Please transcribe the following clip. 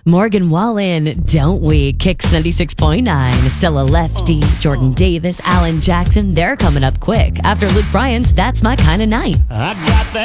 Morgan Wallen, Don't We? Kicks 96.9. Stella Lefty, Jordan Davis, Alan Jackson, they're coming up quick after Luke Bryan's That's My Kind of Night. I got that.